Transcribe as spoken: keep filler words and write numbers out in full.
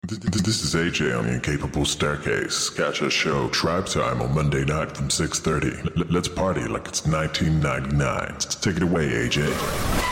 Th- th- This is A J on the Incapable Staircase. Catch our show Tribe Time on Monday night from six thirty. L- let's party like it's nineteen ninety-nine. Take it away, A J.